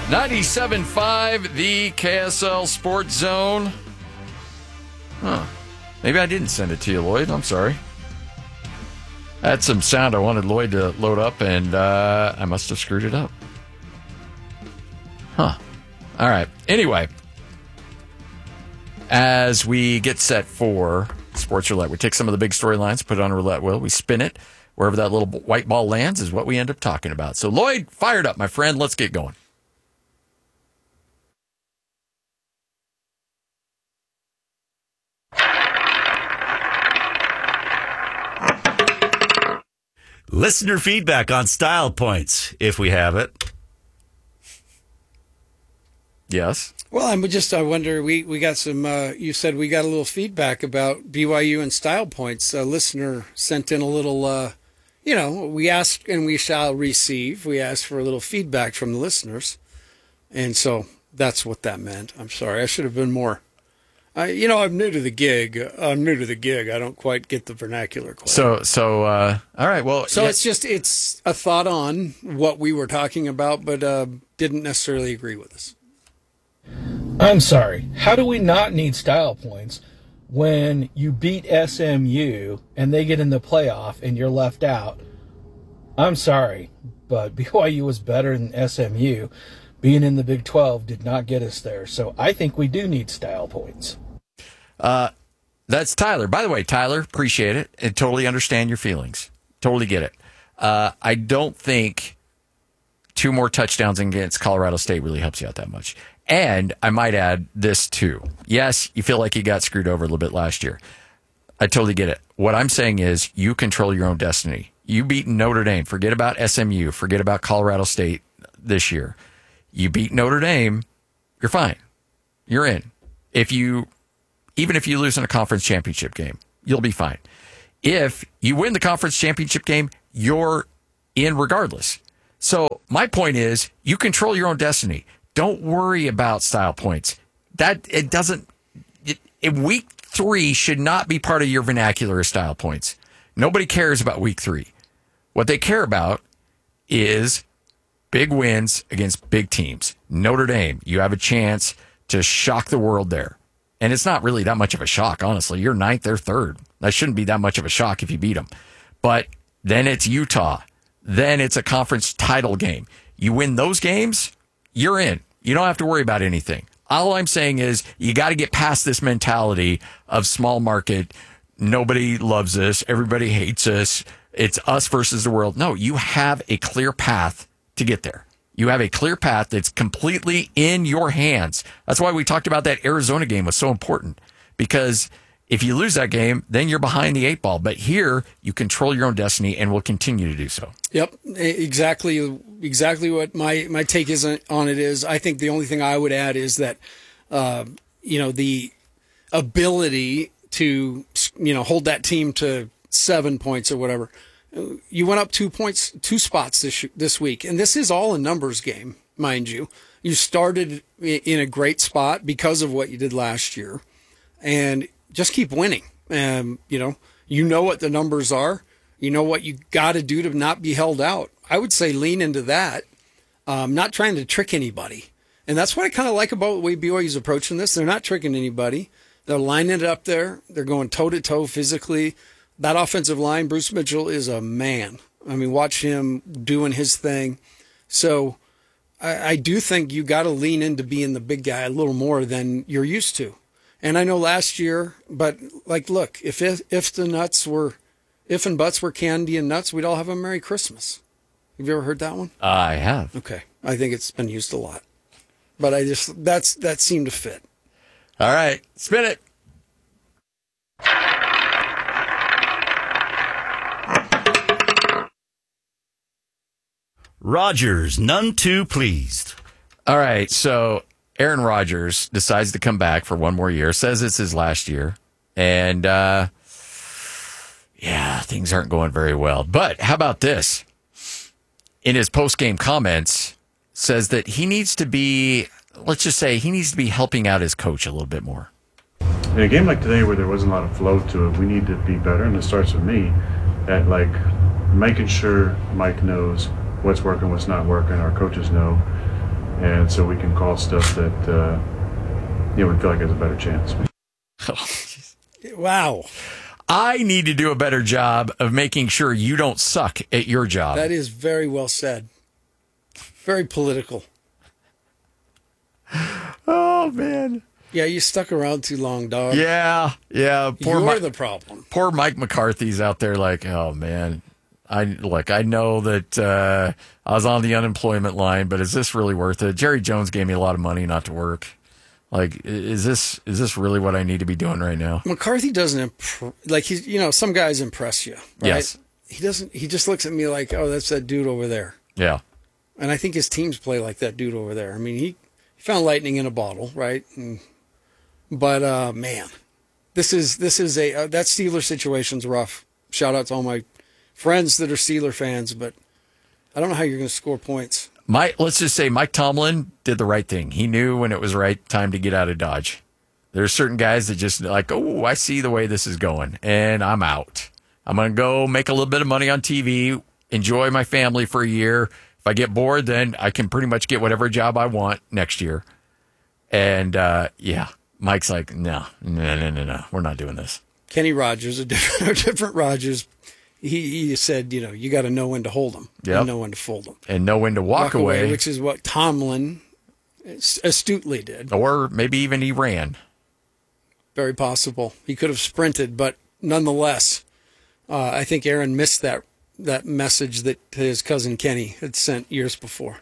97.5, the KSL Sports Zone. Maybe I didn't send it to you, Lloyd. I'm sorry. I had some sound I wanted Lloyd to load up, and I must have screwed it up. All right. Anyway, as we get set for Sports Roulette, we take some of the big storylines, put it on a roulette wheel, we spin it. Wherever that little white ball lands is what we end up talking about. So, Lloyd, fired up, my friend. Let's get going. Listener feedback on style points, if we have it. Yes. Well, I wonder, we got some, you said we got a little feedback about BYU and style points. A listener sent in a little, we ask and we shall receive. We asked for a little feedback from the listeners. And so that's what that meant. I'm sorry. I should have been more. I'm new to the gig. I don't quite get the vernacular quite. So, all right. Well, so it's a thought on what we were talking about, but didn't necessarily agree with us. I'm sorry. How do we not need style points when you beat SMU and they get in the playoff and you're left out? I'm sorry, but BYU was better than SMU. Being in the Big 12 did not get us there. So I think we do need style points. That's Tyler. By the way, Tyler, appreciate it and totally understand your feelings. Totally get it. I don't think 2 more touchdowns against Colorado State really helps you out that much. And I might add this too. Yes, you feel like you got screwed over a little bit last year. I totally get it. What I'm saying is you control your own destiny. You beat Notre Dame. Forget about SMU. Forget about Colorado State this year. You beat Notre Dame, you're fine. You're in. Even if you lose in a conference championship game, you'll be fine. If you win the conference championship game, you're in regardless. So my point is you control your own destiny. Don't worry about style points. Week 3 should not be part of your vernacular of style points. Nobody cares about week 3. What they care about is big wins against big teams. Notre Dame, you have a chance to shock the world there. And it's not really that much of a shock, honestly. You're 9th, they're 3rd. That shouldn't be that much of a shock if you beat them. But then it's Utah. Then it's a conference title game. You win those games, you're in. You don't have to worry about anything. All I'm saying is you got to get past this mentality of small market. Nobody loves us. Everybody hates us. It's us versus the world. No, you have a clear path to get there. You have a clear path that's completely in your hands. That's why we talked about that Arizona game was so important, because if you lose that game, then you're behind the 8 ball. But here, you control your own destiny and will continue to do so. Yep, exactly what my take is on it is. I think the only thing I would add is that, the ability to, hold that team to 7 points or whatever. You went up 2 points, 2 spots this week, and this is all a numbers game, mind you. You started in a great spot because of what you did last year, and just keep winning. You know what the numbers are. You know what you got to do to not be held out. I would say lean into that. Not trying to trick anybody, and that's what I kind of like about the way BYU's approaching this. They're not tricking anybody. They're lining it up there. They're going toe to toe physically. That offensive line, Bruce Mitchell is a man. I mean, watch him doing his thing. So I do think you got to lean into being the big guy a little more than you're used to. And I know last year, but look, if and buts were candy and nuts, we'd all have a Merry Christmas. Have you ever heard that one? I have. Okay. I think it's been used a lot. But that seemed to fit. All right. Spin it. Rodgers, none too pleased. All right, so Aaron Rodgers decides to come back for one more year, says it's his last year, and things aren't going very well. But how about this? In his post-game comments, says that he needs to be, helping out his coach a little bit more. In a game like today where there wasn't a lot of flow to it, we need to be better, and it starts with me at making sure Mike knows what's working, what's not working. Our coaches know. and so we can call stuff that we feel like has a better chance. Wow. I need to do a better job of making sure you don't suck at your job. That is very well said. Very political. Oh, man. Yeah, you stuck around too long, dog. Yeah. You're the problem. Poor Mike McCarthy's out there like, oh, man. I know that I was on the unemployment line, but is this really worth it? Jerry Jones gave me a lot of money not to work. Like, is this really what I need to be doing right now? McCarthy doesn't some guys impress you, right? Yes. He doesn't. He just looks at me like, oh, that's that dude over there. Yeah. And I think his teams play like that dude over there. I mean, he found lightning in a bottle, right? But man, this is that Steeler situation's rough. Shout out to all my friends that are Steeler fans, but I don't know how you're going to score points. Let's just say Mike Tomlin did the right thing. He knew when it was right time to get out of Dodge. There's certain guys that just like, oh, I see the way this is going, and I'm out. I'm going to go make a little bit of money on TV, enjoy my family for a year. If I get bored, then I can pretty much get whatever job I want next year. And, Mike's like, no, we're not doing this. Kenny Rogers, a different Rogers, he said, you got to know when to hold them and know when to fold them. And know when to walk away. Which is what Tomlin astutely did. Or maybe even he ran. Very possible. He could have sprinted, but nonetheless, I think Aaron missed that message that his cousin Kenny had sent years before.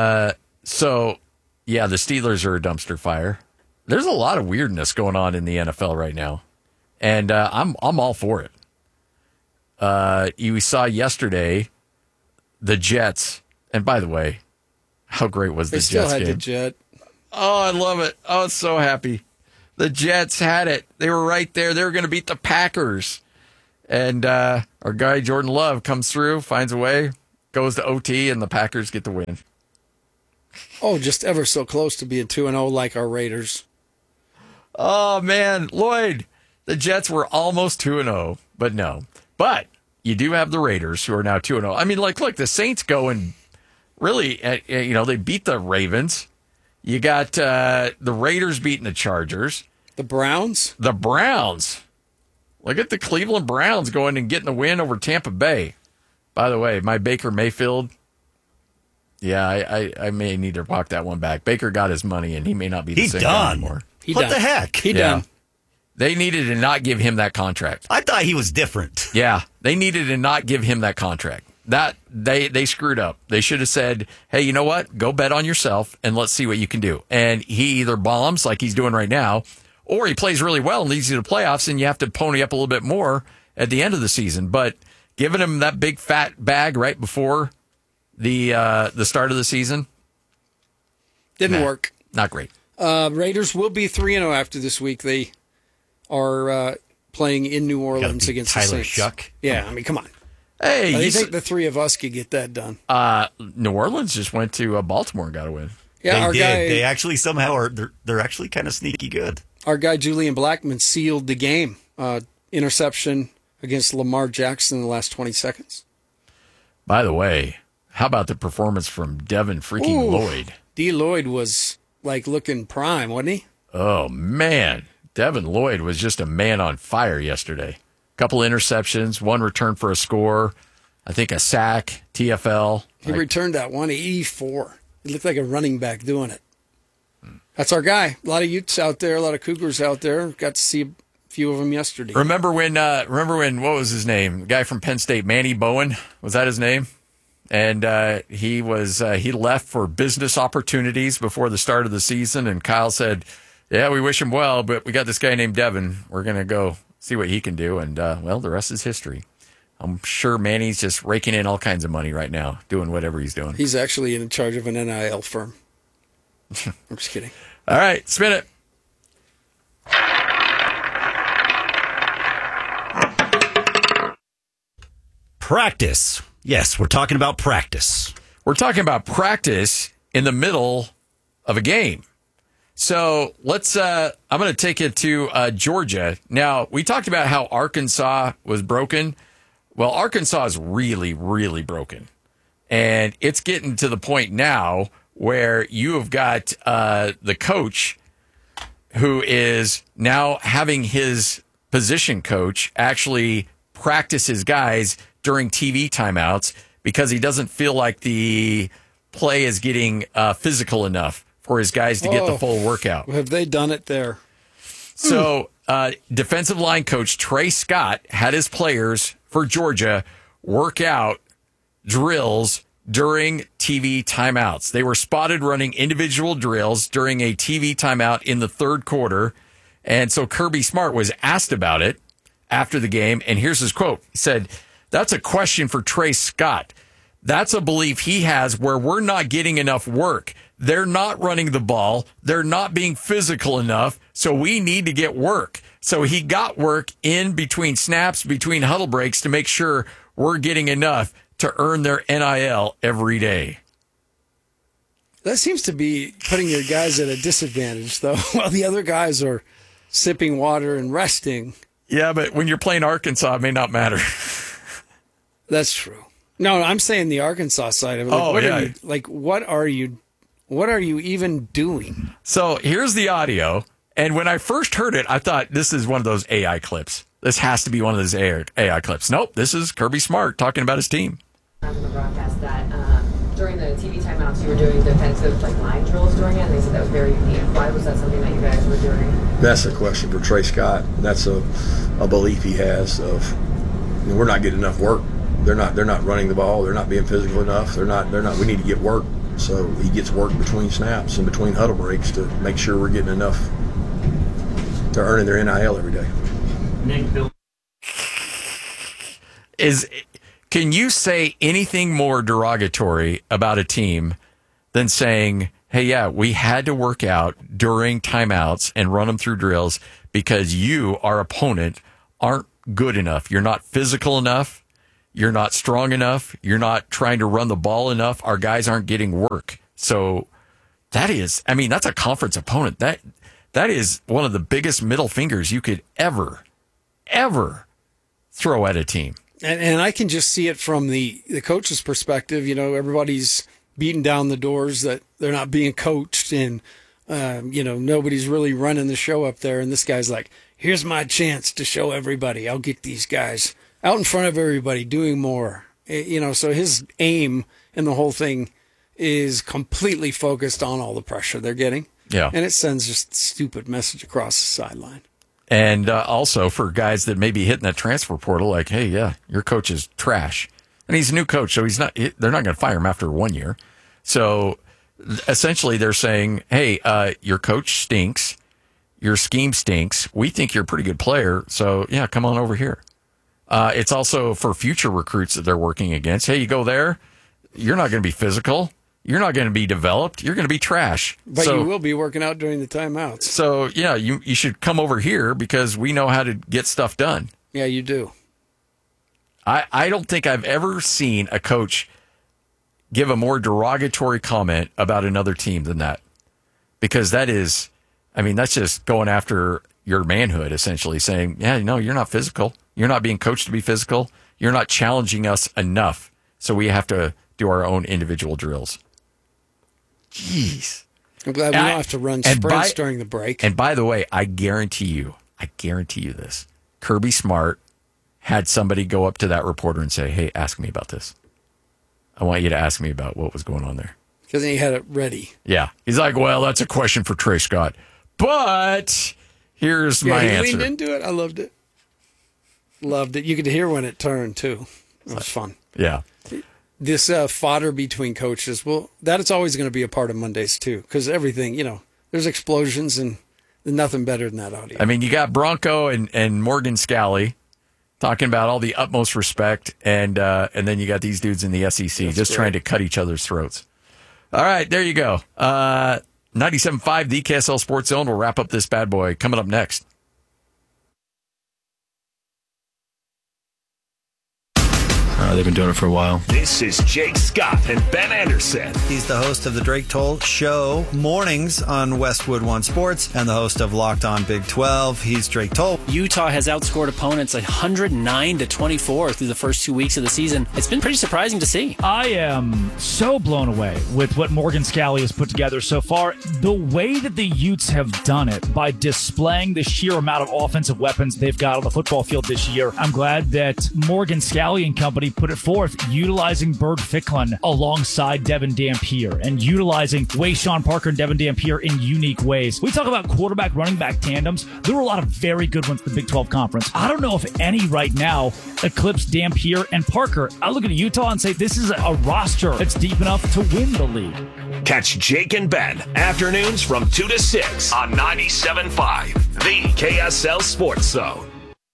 So, yeah, the Steelers are a dumpster fire. There's a lot of weirdness going on in the NFL right now, and I'm all for it. You saw yesterday the Jets, and by the way, how great was the Jets game? They still had the Jet. Oh, I love it. Oh, I'm so happy. The Jets had it. They were right there. They were going to beat the Packers. And our guy Jordan Love comes through, finds a way, goes to OT, and the Packers get the win. Oh, just ever so close to being 2-0 like our Raiders. Oh, man. Lloyd, the Jets were almost 2-0, but no. But you do have the Raiders who are now 2-0. I mean, look, the Saints go and really, they beat the Ravens. You got the Raiders beating the Chargers. The Browns? The Browns. Look at the Cleveland Browns going and getting the win over Tampa Bay. By the way, my Baker Mayfield, I may need to walk that one back. Baker got his money, and he may not be the same guy anymore. What the heck? He done. They needed to not give him that contract. I thought he was different. Yeah, they needed to not give him that contract. That they screwed up. They should have said, hey, you know what? Go bet on yourself, and let's see what you can do. And he either bombs like he's doing right now, or he plays really well and leads you to playoffs, and you have to pony up a little bit more at the end of the season. But giving him that big fat bag right before the start of the season didn't work. Not great. Raiders will be 3-0 after this week. They are playing in New Orleans against Tyler the Saints. Shuck. Yeah, I mean, come on. Hey, I think the three of us could get that done. New Orleans just went to Baltimore and got a win. Yeah, they did. They actually somehow are. They're actually kind of sneaky good. Our guy Julian Blackmon sealed the game. Interception against Lamar Jackson in the last 20 seconds. By the way, how about the performance from Devin freaking Lloyd? D. Lloyd was like looking prime, wasn't he? Oh, man. Devin Lloyd was just a man on fire yesterday. Couple interceptions, one return for a score, I think a sack, TFL. He returned that 184. He looked like a running back doing it. That's our guy. A lot of Utes out there, a lot of Cougars out there. Got to see a few of them yesterday. Remember when, what was his name? The guy from Penn State, Manny Bowen, was that his name? And he left for business opportunities before the start of the season. And Kyle said, yeah, we wish him well, but we got this guy named Devin. We're going to go see what he can do. And, the rest is history. I'm sure Manny's just raking in all kinds of money right now, doing whatever he's doing. He's actually in charge of an NIL firm. I'm just kidding. All right, spin it. Practice. Yes, we're talking about practice. We're talking about practice in the middle of a game. So let's, I'm going to take it to Georgia. Now, we talked about how Arkansas was broken. Well, Arkansas is really, really broken. And it's getting to the point now where you have got the coach who is now having his position coach actually practice his guys during TV timeouts because he doesn't feel like the play is getting physical enough for his guys to get the full workout. Have they done it there? So defensive line coach Trey Scott had his players for Georgia work out drills during TV timeouts. They were spotted running individual drills during a TV timeout in the third quarter. And so Kirby Smart was asked about it after the game. And here's his quote. He said, "That's a question for Trey Scott. That's a belief he has where we're not getting enough work. They're not running the ball. They're not being physical enough. So we need to get work." So he got work in between snaps, between huddle breaks to make sure we're getting enough to earn their NIL every day. That seems to be putting your guys at a disadvantage, though, while the other guys are sipping water and resting. Yeah, but when you're playing Arkansas, it may not matter. That's true. No, I'm saying the Arkansas side of it. What are you even doing? So here's the audio. And when I first heard it, I thought this is one of those AI clips. This has to be one of those AI clips. Nope, this is Kirby Smart talking about his team. On the broadcast that during the TV timeouts you were doing defensive line drills during it, and they said that was very unique. Why was that something that you guys were doing? That's a question for Trey Scott. That's a belief he has of we're not getting enough work. They're not running the ball. They're not being physical enough. They're not. We need to get work. So he gets work between snaps and between huddle breaks to make sure we're getting enough. They're earning their NIL every day. Can you say anything more derogatory about a team than saying, "Hey, yeah, we had to work out during timeouts and run them through drills because you, our opponent, aren't good enough. You're not physical enough. You're not strong enough. You're not trying to run the ball enough. Our guys aren't getting work." So that's a conference opponent. That is one of the biggest middle fingers you could ever throw at a team. And I can just see it from the coach's perspective. You know, everybody's beating down the doors that they're not being coached and, nobody's really running the show up there. And this guy's like, here's my chance to show everybody. I'll get these guys out in front of everybody doing more. So his aim in the whole thing is completely focused on all the pressure they're getting. Yeah. And it sends just a stupid message across the sideline. And also for guys that may be hitting that transfer portal, like, hey, yeah, your coach is trash. And he's a new coach, so they're not going to fire him after 1 year. So essentially they're saying, hey, your coach stinks. Your scheme stinks. We think you're a pretty good player. So, yeah, come on over here. It's also for future recruits that they're working against. Hey, you go there, you're not going to be physical. You're not going to be developed. You're going to be trash. But you will be working out during the timeouts. So, yeah, you should come over here because we know how to get stuff done. Yeah, you do. I don't think I've ever seen a coach give a more derogatory comment about another team than that. Because that's just going after your manhood, essentially, saying, yeah, no, you're not physical. You're not being coached to be physical. You're not challenging us enough. So we have to do our own individual drills. Jeez. I'm glad we don't have to run sprints during the break. And by the way, I guarantee you this. Kirby Smart had somebody go up to that reporter and say, hey, ask me about this. I want you to ask me about what was going on there. Because he had it ready. Yeah. He's like, well, that's a question for Trey Scott. But here's my answer. He leaned into it. I loved it. Loved it. You could hear when it turned, too. It was fun. Yeah. This fodder between coaches, well, that is always going to be a part of Mondays, too. Because everything, there's explosions and nothing better than that audio. I mean, you got Bronco and Morgan Scalley talking about all the utmost respect, and then you got these dudes in the SEC trying to cut each other's throats. All right, there you go. 97.5, the KSL Sports Zone. We'll wrap up this bad boy coming up next. They've been doing it for a while. This is Jake Scott and Ben Anderson. He's the host of the Drake Toll Show mornings on Westwood One Sports and the host of Locked On Big 12. He's Drake Toll. Utah has outscored opponents 109-24 through the first 2 weeks of the season. It's been pretty surprising to see. I am so blown away with what Morgan Scalley has put together so far. The way that the Utes have done it by displaying the sheer amount of offensive weapons they've got on the football field this year. I'm glad that Morgan Scalley and company put it forth, utilizing Bird Ficklin alongside Devin Dampier and utilizing Wayshawn Parker and Devin Dampier in unique ways. We talk about quarterback, running back tandems. There were a lot of very good ones in the Big 12 Conference. I don't know if any right now eclipse Dampier and Parker. I look at Utah and say this is a roster that's deep enough to win the league. Catch Jake and Ben afternoons from 2 to 6 on 97.5, the KSL Sports Zone.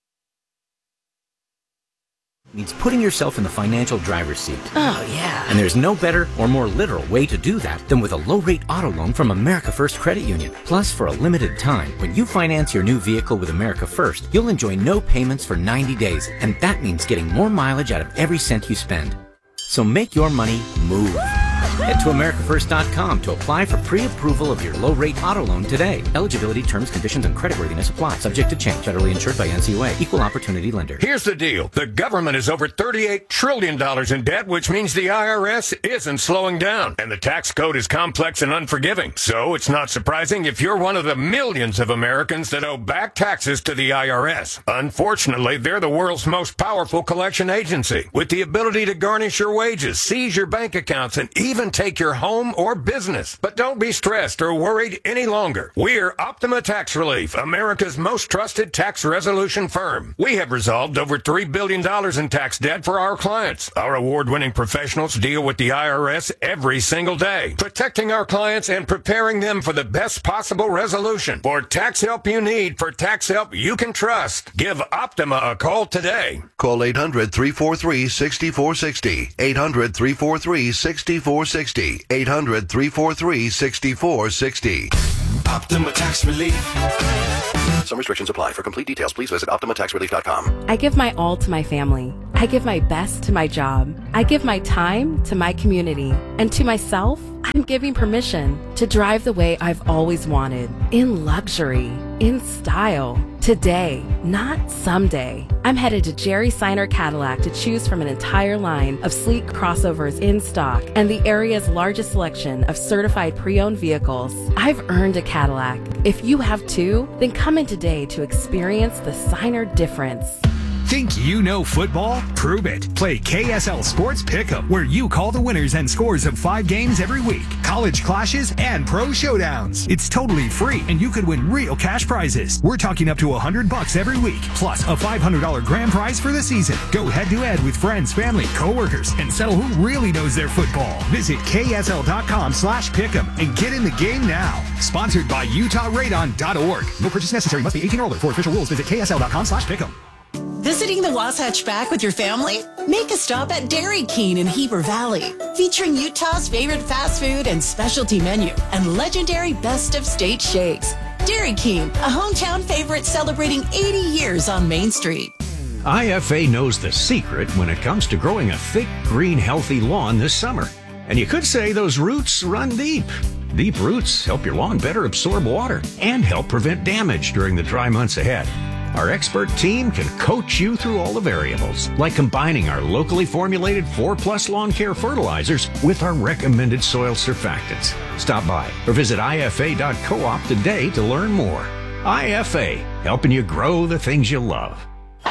Means putting yourself in the financial driver's seat. Oh, yeah. And there's no better or more literal way to do that than with a low-rate auto loan from America First Credit Union. Plus, for a limited time, when you finance your new vehicle with America First, you'll enjoy no payments for 90 days. And that means getting more mileage out of every cent you spend. So make your money move. Head to AmericaFirst.com to apply for pre-approval of your low-rate auto loan today. Eligibility, terms, conditions, and creditworthiness apply. Subject to change. Federally insured by NCUA. Equal opportunity lender. Here's the deal. The government is over $38 trillion in debt, which means the IRS isn't slowing down. And the tax code is complex and unforgiving. So it's not surprising if you're one of the millions of Americans that owe back taxes to the IRS. Unfortunately, they're the world's most powerful collection agency, with the ability to garnish your wages, seize your bank accounts, and even take your home or business. But don't be stressed or worried any longer. We're Optima Tax Relief, America's most trusted tax resolution firm. We have resolved over $3 billion in tax debt for our clients. Our award-winning professionals deal with the IRS every single day, protecting our clients and preparing them for the best possible resolution. For tax help you need, for tax help you can trust, give Optima a call today. Call 800-343-6460. 800-343-6460. 800-343-6460. Optima Tax Relief. Some restrictions apply. For complete details, please visit OptimaTaxRelief.com. I give my all to my family. I give my best to my job. I give my time to my community. And to myself, I'm giving permission to drive the way I've always wanted. In luxury. In style. Today, not someday. I'm headed to Jerry Seiner Cadillac to choose from an entire line of sleek crossovers in stock and the area's largest selection of certified pre-owned vehicles. I've earned a Cadillac. If you have too, then come in today to experience the Seiner difference. Think you know football? Prove it. Play KSL Sports Pick'em, where you call the winners and scores of 5 games every week, college clashes, and pro showdowns. It's totally free, and you could win real cash prizes. We're talking up to $100 every week, plus a $500 grand prize for the season. Go head-to-head with friends, family, co-workers, and settle who really knows their football. Visit KSL.com/pick'em and get in the game now. Sponsored by UtahRadon.org. No purchase necessary. Must be 18 or older. For official rules, visit KSL.com/pick'em. Visiting the Wasatch Back with your family? Make a stop at Dairy King in Heber Valley, featuring Utah's favorite fast food and specialty menu and legendary best of state shakes. Dairy King, a hometown favorite celebrating 80 years on Main Street. IFA knows the secret when it comes to growing a thick, green, healthy lawn this summer. And you could say those roots run deep. Deep roots help your lawn better absorb water and help prevent damage during the dry months ahead. Our expert team can coach you through all the variables, like combining our locally formulated 4+ lawn care fertilizers with our recommended soil surfactants. Stop by or visit IFA.coop today to learn more. IFA, helping you grow the things you love.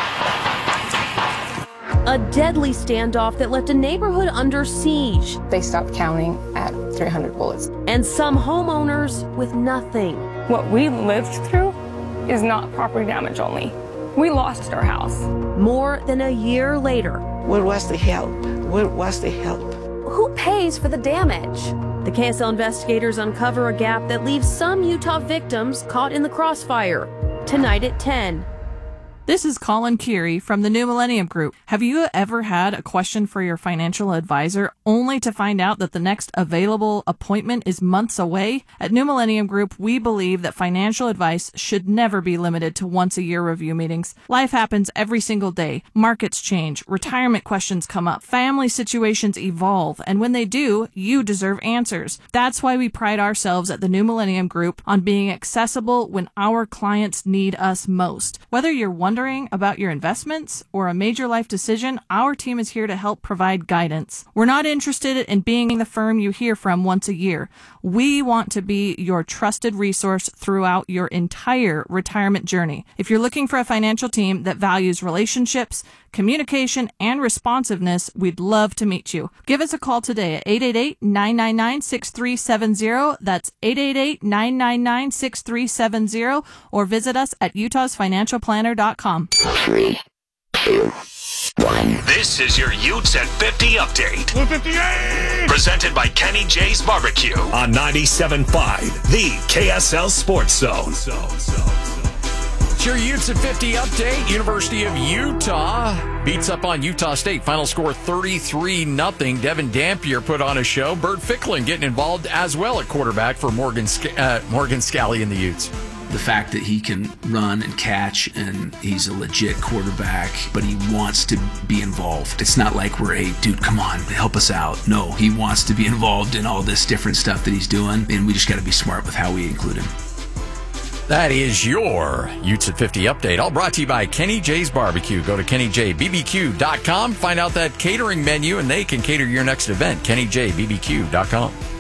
A deadly standoff that left a neighborhood under siege. They stopped counting at 300 bullets. And some homeowners with nothing. What we lived through is not property damage only. We lost our house. More than a year later. Where was the help? Where was the help? Who pays for the damage? The KSL investigators uncover a gap that leaves some Utah victims caught in the crossfire. Tonight at 10. This is Colin Keary from the New Millennium Group. Have you ever had a question for your financial advisor only to find out that the next available appointment is months away? At New Millennium Group, we believe that financial advice should never be limited to once-a-year review meetings. Life happens every single day. Markets change, retirement questions come up, family situations evolve, and when they do, you deserve answers. That's why we pride ourselves at the New Millennium Group on being accessible when our clients need us most. Whether you're wondering about your investments or a major life decision, our team is here to help provide guidance. We're not interested in being the firm you hear from once a year. We want to be your trusted resource throughout your entire retirement journey. If you're looking for a financial team that values relationships, communication, and responsiveness, we'd love to meet you. Give us a call today at 888-999-6370. That's 888-999-6370, or visit us at utahsfinancialplanner.com. 3, 2, 1. This is your Utes at 50 update. 58! Presented by Kenny J's Barbecue on 97.5, the KSL Sports Zone. It's your Utes at 50 update. University of Utah beats up on Utah State. Final score 33-0. Devin Dampier put on a show. Bert Ficklin getting involved as well at quarterback for Morgan Scalley and the Utes. The fact that he can run and catch and he's a legit quarterback, but he wants to be involved. It's not like we're, hey, dude, come on, help us out. No, he wants to be involved in all this different stuff that he's doing, and we just got to be smart with how we include him. That is your Utes at 50 update. All brought to you by Kenny J's Barbecue. Go to KennyJBBQ.com, find out that catering menu, and they can cater your next event. KennyJBBQ.com.